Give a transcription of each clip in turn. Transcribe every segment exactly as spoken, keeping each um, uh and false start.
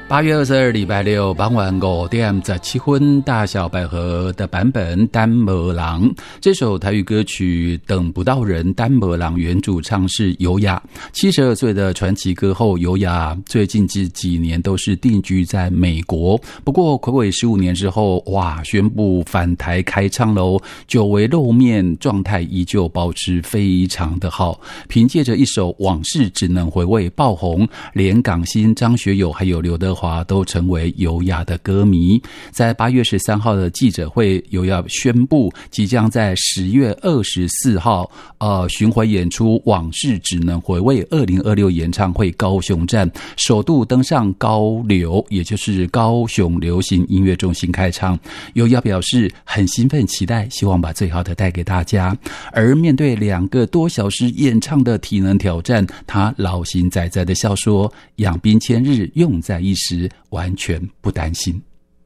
八月二十二礼拜六傍晚五点十七分，大小百合的版本《单魔郎》这首台语歌曲，等不到人。单魔郎原主唱是尤雅，七十二岁的传奇歌后尤雅，最近这几年都是定居在美国。不过睽违十五年之后，哇，宣布返台开唱喽，久违露面，状态依旧保持非常的好。凭借着一首《往事只能回味》爆红，连港星张学友还有刘德华都成为尤雅的歌迷。在八月十三号的记者会，尤雅宣布即将在十月二十四号呃巡回演出《往事只能回味》二零二六演唱会高雄站，首度登上高流，也就是高雄流行音乐中心开唱。尤雅表示很兴奋期待，希望把最好的带给大家。而面对两个多小时演唱的体能挑战，他老神在在的笑说，养兵千日，用在一时，完全不担心。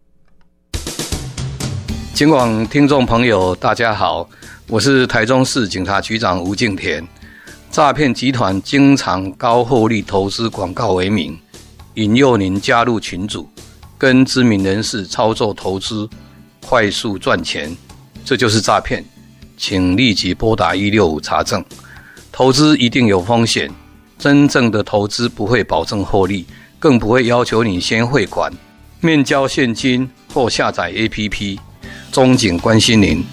警广听众朋友大家好，我是台中市警察局长吴敬田。诈骗集团经常高获利投资广告为名，引诱您加入群组，跟知名人士操作投资，快速赚钱，这就是诈骗。请立即拨打一六五查证。投资一定有风险，真正的投资不会保证获利，更不会要求你先汇款、面交现金或下载 A P P。 中警关心您。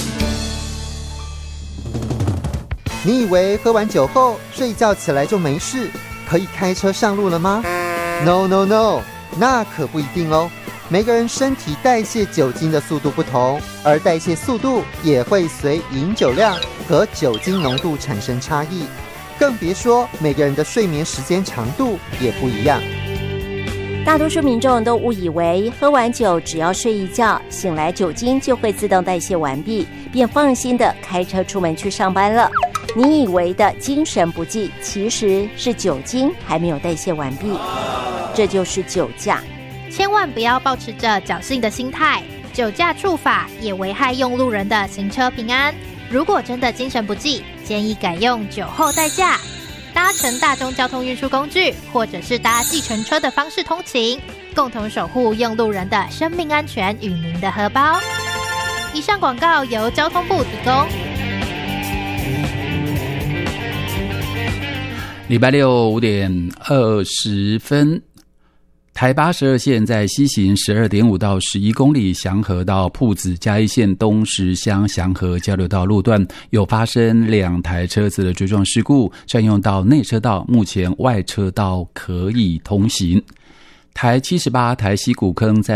你以为喝完酒后睡一觉起来就没事，可以开车上路了吗？ No No No， 那可不一定哦。每个人身体代谢酒精的速度不同，而代谢速度也会随饮酒量和酒精浓度产生差异，更别说每个人的睡眠时间长度也不一样。 大多数民众都误以为喝完酒只要睡一觉，醒来酒精就会自动代谢完毕，便放心的开车出门去上班了。你以为的精神不济，其实是酒精还没有代谢完毕，这就是酒驾。 千万不要抱持着侥幸的心态，酒驾触法也危害用路人的行车平安。如果真的精神不济，建议改用酒后代驾，搭乘大众交通运输工具或者是搭计程车的方式通勤，共同守护用路人的生命安全与您的荷包。以上广告由交通部提供。 礼拜六五点二十分，台八十二线在西行 十二点五 到十一公里，祥和到朴子嘉义县东石乡祥和交流道路段有发生两台车子的追撞事故，占用到内车道，目前外车道可以通行。台七十八台溪谷坑在